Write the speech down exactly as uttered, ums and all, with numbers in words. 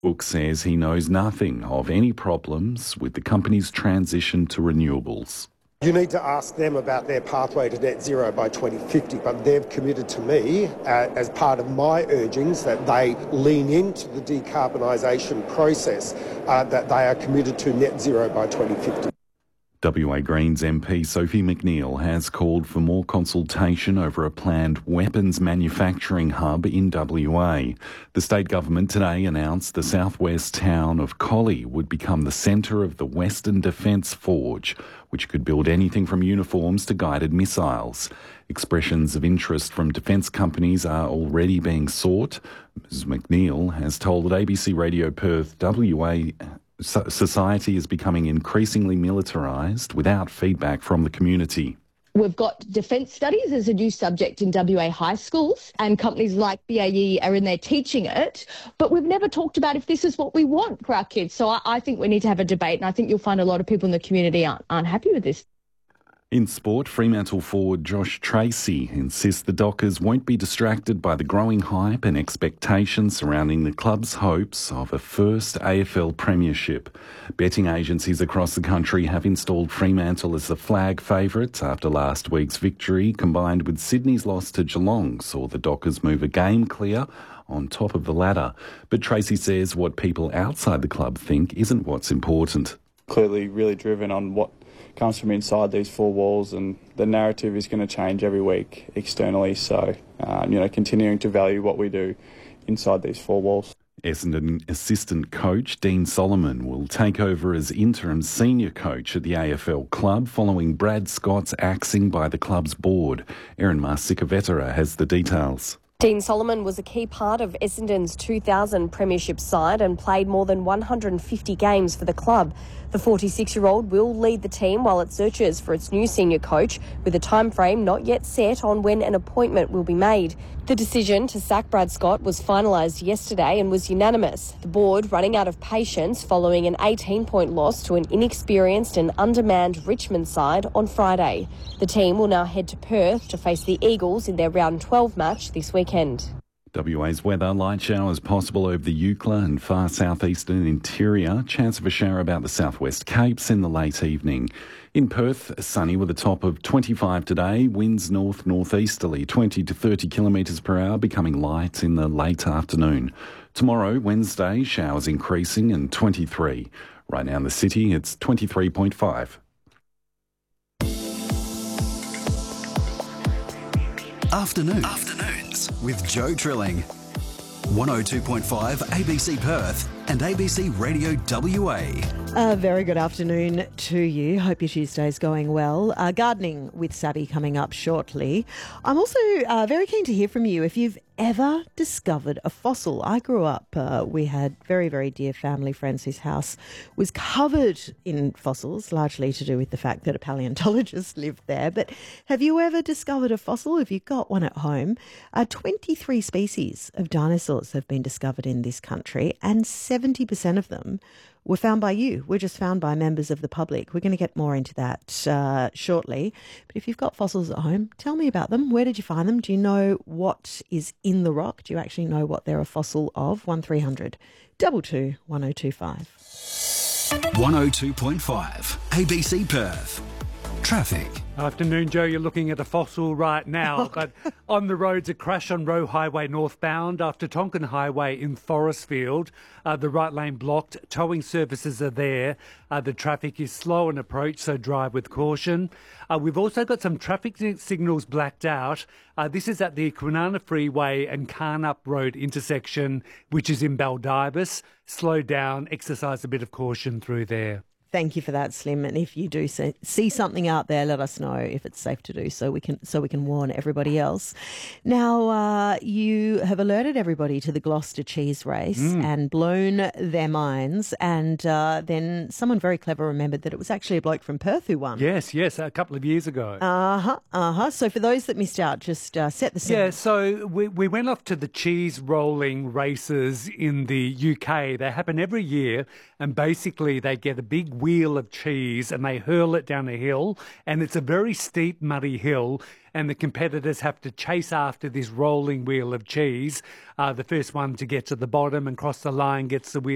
Ook says he knows nothing of any problems with the company's transition to renewables. You need to ask them about their pathway to net zero by twenty fifty, but they've committed to me, uh, as part of my urgings, that they lean into the decarbonisation process, uh, that they are committed to net zero by twenty fifty. W A Greens M P Sophie McNeil has called for more consultation over a planned weapons manufacturing hub in W A. The state government today announced the southwest town of Collie would become the centre of the Western Defence Forge, which could build anything from uniforms to guided missiles. Expressions of interest from defence companies are already being sought. Miz McNeil has told A B C Radio Perth W A society is becoming increasingly militarised without feedback from the community. We've got defence studies as a new subject in W A high schools, and companies like B A E are in there teaching it, but we've never talked about if this is what we want for our kids. So I, I think we need to have a debate, and I think you'll find a lot of people in the community aren't, aren't happy with this. In sport, Fremantle forward Josh Tracy insists the Dockers won't be distracted by the growing hype and expectations surrounding the club's hopes of a first A F L premiership. Betting agencies across the country have installed Fremantle as the flag favourites after last week's victory, combined with Sydney's loss to Geelong, saw the Dockers move a game clear on top of the ladder. But Tracy says what people outside the club think isn't what's important. Clearly really driven on what comes from inside these four walls, and the narrative is going to change every week externally. So, um, you know, continuing to value what we do inside these four walls. Essendon assistant coach Dean Solomon will take over as interim senior coach at the A F L club following Brad Scott's axing by the club's board. Erin Marsikavetera has the details. Dean Solomon was a key part of Essendon's two thousand premiership side and played more than one hundred fifty games for the club. The forty-six-year-old will lead the team while it searches for its new senior coach, with a timeframe not yet set on when an appointment will be made. The decision to sack Brad Scott was finalised yesterday and was unanimous, the board running out of patience following an eighteen-point loss to an inexperienced and undermanned Richmond side on Friday. The team will now head to Perth to face the Eagles in their round twelve match this weekend. W A's weather, light showers possible over the Eucla and far southeastern interior. Chance of a shower about the southwest Capes in the late evening. In Perth, sunny with a top of twenty-five today. Winds north-northeasterly, twenty to thirty kilometres per hour, becoming light in the late afternoon. Tomorrow, Wednesday, showers increasing and twenty-three. Right now in the city, it's twenty-three point five. Afternoons. Afternoons with Joe Trilling. one oh two point five A B C Perth and A B C Radio W A. A very good afternoon to you. Hope your Tuesday's going well. Uh, gardening with Sabby coming up shortly. I'm also uh, very keen to hear from you if you've ever discovered a fossil. I grew up, uh, we had very, very dear family friends whose house was covered in fossils, largely to do with the fact that a paleontologist lived there. But have you ever discovered a fossil? Have you got one at home? Uh, twenty-three species of dinosaurs have been discovered in this country, and seventy percent of them were found by you. We're just found by members of the public. We're going to get more into that uh, shortly. But if you've got fossils at home, tell me about them. Where did you find them? Do you know what is in the rock? Do you actually know what they're a fossil of? one three hundred two two one oh two five. one oh two point five A B C Perth. Traffic. Afternoon, Joe. You're looking at a fossil right now, but on the roads, a crash on Roe Highway northbound after Tonkin Highway in Forestfield. Uh, the right lane blocked. Towing services are there. Uh, the traffic is slow in approach, so drive with caution. Uh, we've also got some traffic signals blacked out. Uh, this is at the Kwinana Freeway and Carnup Road intersection, which is in Baldivis. Slow down, exercise a bit of caution through there. Thank you for that, Slim. And if you do see, see something out there, let us know if it's safe to do so we can so we can warn everybody else. Now, uh, you have alerted everybody to the Gloucester cheese race mm. and blown their minds. And uh, then someone very clever remembered that it was actually a bloke from Perth who won. Yes, yes, a couple of years ago. Uh-huh, uh-huh. So for those that missed out, just uh, set the scene. Yeah, so we, we went off to the cheese rolling races in the U K. They happen every year, and basically they get a big wheel of cheese and they hurl it down a hill, and it's a very steep, muddy hill, and the competitors have to chase after this rolling wheel of cheese. Uh, the first one to get to the bottom and cross the line gets the wheel.